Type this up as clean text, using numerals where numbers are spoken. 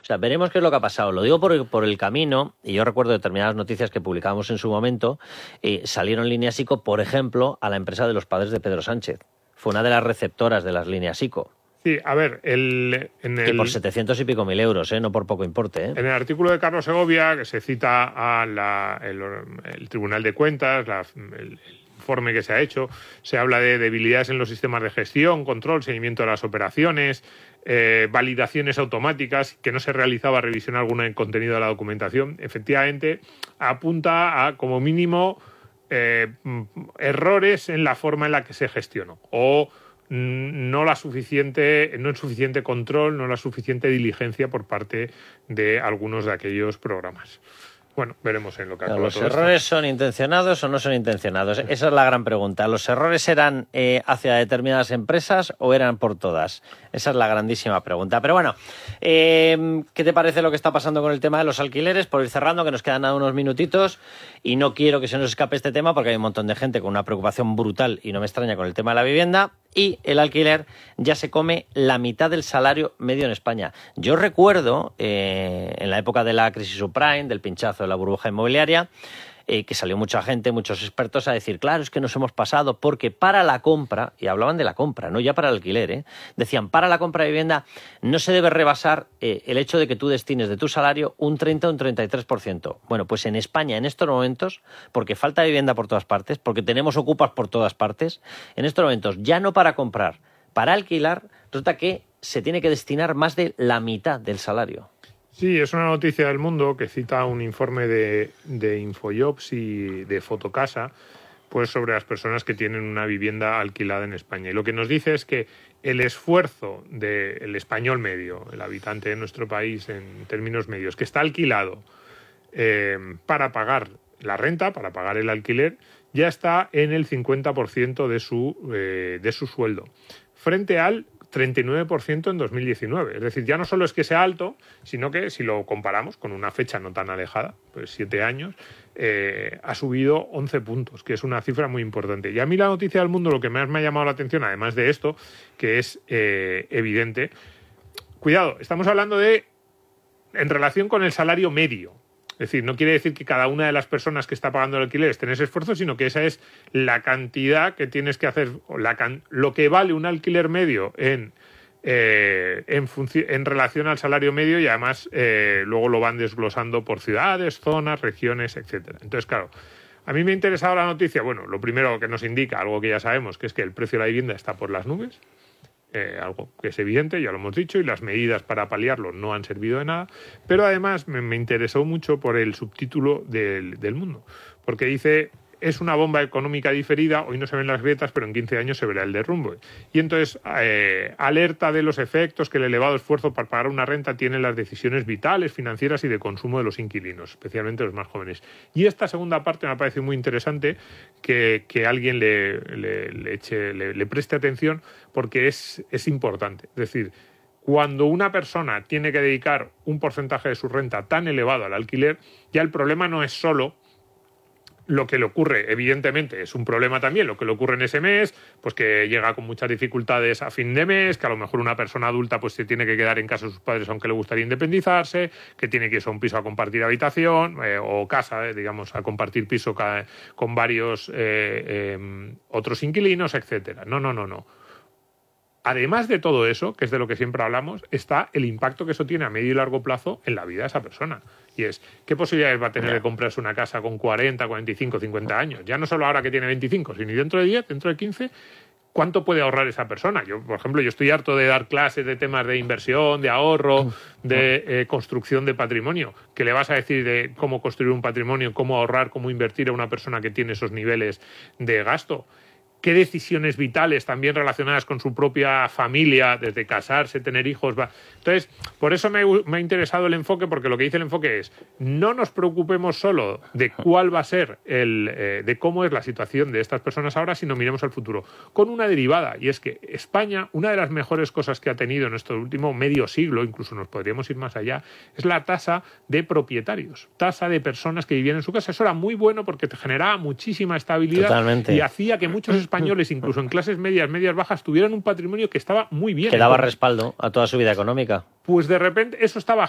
sea, veremos qué es lo que ha pasado. Lo digo por el camino, y yo recuerdo determinadas noticias que publicamos en su momento, salieron líneas ICO, por ejemplo, a la empresa de los padres de Pedro Sánchez. Fue una de las receptoras de las líneas ICO. Sí, a ver, que por 700 y pico mil euros, no por poco importe. En el artículo de Carlos Segovia, que se cita el Tribunal de Cuentas, el informe que se ha hecho, se habla de debilidades en los sistemas de gestión, control, seguimiento de las operaciones, validaciones automáticas, que no se realizaba revisión alguna en contenido de la documentación. Efectivamente, apunta a, como mínimo, errores en la forma en la que se gestionó o no es suficiente control, no la suficiente diligencia por parte de algunos de aquellos programas. Bueno, veremos en lo que acaba. ¿Los errores son intencionados o no son intencionados? Esa es la gran pregunta. ¿Los errores eran hacia determinadas empresas o eran por todas? Esa es la grandísima pregunta. Pero bueno, ¿qué te parece lo que está pasando con el tema de los alquileres? Por ir cerrando, que nos quedan unos minutitos y no quiero que se nos escape este tema porque hay un montón de gente con una preocupación brutal y no me extraña con el tema de la vivienda. Y el alquiler ya se come la mitad del salario medio en España. Yo recuerdo, en la época de la crisis subprime, del pinchazo de la burbuja inmobiliaria, que salió mucha gente, muchos expertos a decir, claro, es que nos hemos pasado porque para la compra, y hablaban de la compra, no ya para el alquiler, decían, para la compra de vivienda no se debe rebasar el hecho de que tú destines de tu salario un 30 o un 33%. Bueno, pues en España en estos momentos, porque falta vivienda por todas partes, porque tenemos ocupas por todas partes, en estos momentos ya no para comprar, para alquilar, resulta que se tiene que destinar más de la mitad del salario. Sí, es una noticia del Mundo que cita un informe de Infojobs y de Fotocasa, pues sobre las personas que tienen una vivienda alquilada en España. Y lo que nos dice es que el esfuerzo del español medio, el habitante de nuestro país en términos medios, que está alquilado para pagar la renta, para pagar el alquiler, ya está en el 50% de su sueldo, frente al 39% en 2019. Es decir, ya no solo es que sea alto, sino que si lo comparamos con una fecha no tan alejada, pues 7 años, ha subido 11 puntos, que es una cifra muy importante. Y a mí la noticia del Mundo, lo que más me ha llamado la atención, además de esto, que es evidente, cuidado, estamos hablando en relación con el salario medio. Es decir, no quiere decir que cada una de las personas que está pagando el alquiler esté en ese esfuerzo, sino que esa es la cantidad que tienes que hacer, lo que vale un alquiler medio en relación al salario medio, y además luego lo van desglosando por ciudades, zonas, regiones, etcétera. Entonces, claro, a mí me ha interesado la noticia. Bueno, lo primero que nos indica, algo que ya sabemos, que es que el precio de la vivienda está por las nubes. Algo que es evidente, ya lo hemos dicho, y las medidas para paliarlo no han servido de nada, pero además me interesó mucho por el subtítulo del Mundo, porque dice, es una bomba económica diferida, hoy no se ven las grietas, pero en 15 años se verá el derrumbe. Y entonces alerta de los efectos que el elevado esfuerzo para pagar una renta tiene en las decisiones vitales, financieras y de consumo de los inquilinos, especialmente los más jóvenes. Y esta segunda parte me parece muy interesante que alguien le preste atención, porque es importante. Es decir, cuando una persona tiene que dedicar un porcentaje de su renta tan elevado al alquiler, ya el problema no es solo lo que le ocurre, evidentemente, es un problema también lo que le ocurre en ese mes, pues que llega con muchas dificultades a fin de mes, que a lo mejor una persona adulta pues se tiene que quedar en casa de sus padres aunque le gustaría independizarse, que tiene que irse a un piso a compartir habitación o casa, digamos, a compartir piso con varios otros inquilinos, etcétera. No. Además de todo eso, que es de lo que siempre hablamos, está el impacto que eso tiene a medio y largo plazo en la vida de esa persona. Y es, ¿qué posibilidades va a tener de comprarse una casa con 40, 45, 50 años? Ya no solo ahora que tiene 25, sino dentro de 10, dentro de 15, ¿cuánto puede ahorrar esa persona? Yo, por ejemplo, estoy harto de dar clases de temas de inversión, de ahorro, de construcción de patrimonio. ¿Qué le vas a decir de cómo construir un patrimonio, cómo ahorrar, cómo invertir a una persona que tiene esos niveles de gasto? ¿Qué decisiones vitales también relacionadas con su propia familia, desde casarse, tener hijos? Entonces, por eso me ha interesado el enfoque, porque lo que dice el enfoque es, no nos preocupemos solo de cuál va a ser de cómo es la situación de estas personas ahora, sino miremos al futuro. Con una derivada, y es que España, una de las mejores cosas que ha tenido en nuestro último medio siglo, incluso nos podríamos ir más allá, es la tasa de propietarios, tasa de personas que vivían en su casa. Eso era muy bueno porque te generaba muchísima estabilidad. Totalmente. Y hacía que muchos españoles, incluso en clases medias bajas, tuvieran un patrimonio que estaba muy bien. Que daba respaldo a toda su vida económica. Pues de repente eso estaba